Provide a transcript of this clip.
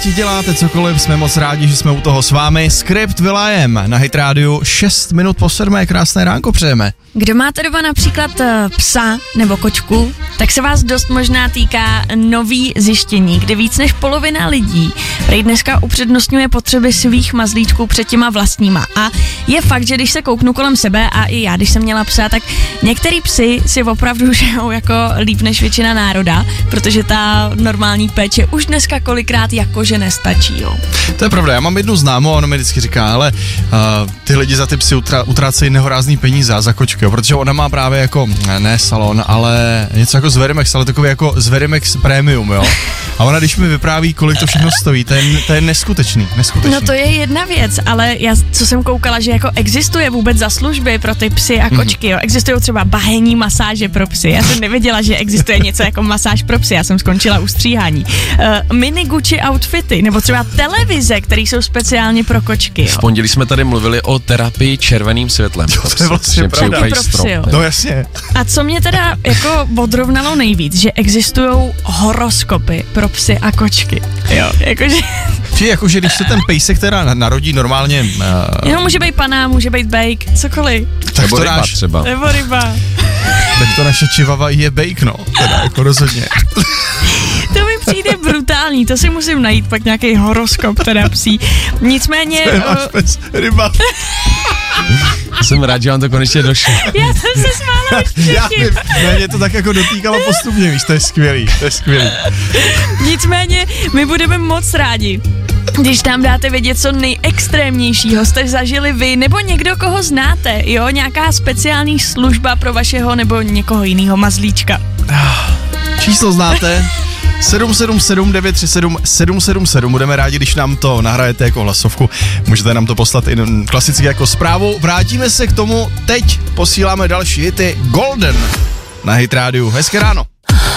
ať děláte cokoliv, jsme moc rádi, že jsme u toho s vámi. Skript Will.i.am na Hit Radio, 6 minut po 7, krásné ránko přejeme. Kdo máte doma například psa nebo kočku, tak se vás dost možná týká nový zjištění, kde víc než polovina lidí prej dneska upřednostňuje potřeby svých mazlíčků před těma vlastníma. A je fakt, že když se kouknu kolem sebe a i já, když jsem měla psa, tak některý psy si opravdu žijou jako líp než většina národa, protože ta normální péče už dneska kolikrát jakože nestačí, jo. To je pravda, já mám jednu známou a ona mi vždycky říká, ale ty lidi za ty psy utrácejí nehorázný peníze za kočky, jo, protože ona má právě jako, ne salon, ale něco jako Zverimex, ale takový jako Zverimex Premium, jo. A ona, když mi vypráví, kolik to všechno stojí, to je neskutečný. No to je jedna věc, ale já, co jsem koukala, že jako existuje vůbec za služby pro ty psy a kočky, jo. Existují třeba bahenní masáže pro psy. Já jsem nevěděla, že existuje něco jako masáž pro psy, já jsem skončila u stříhání. Mini Gucci outfity, nebo třeba televize, které jsou speciálně pro kočky, jo. V pondělí jsme tady mluvili o terapii červeným světlem. Jo, to je vlastně pravda. No jasně. A co mě teda jako odrovnalo nejvíc, že existují horoskopy pro psy a kočky, jo, jakože... Či jakože když se ten pejsek teda narodí normálně... Jo, může být pana, může být bejk, cokoliv. Tak nebo ryba třeba. Nebo ryba. Tak to naše čivava je bejk, no, teda jako rozhodně. To mi přijde brutální, to si musím najít pak nějaký horoskop teda psí. Nicméně... Máš pes, ryba. Jsem rád, že vám to konečně došlo. Já jsem se smála už předtím. Mě to tak jako dotýkalo postupně, víš, to je skvělý. Nicméně, my budeme moc rádi, když tam dáte vědět, co nejextrémnějšího jste zažili vy, nebo někdo, koho znáte, jo, nějaká speciální služba pro vašeho nebo někoho jiného mazlíčka. Číslo znáte? 777 937 777. Budeme rádi, když nám to nahrajete jako hlasovku. Můžete nám to poslat i klasicky jako zprávu. Vrátíme se k tomu. Teď posíláme další hity. Golden na Hit Radio. Hezké ráno.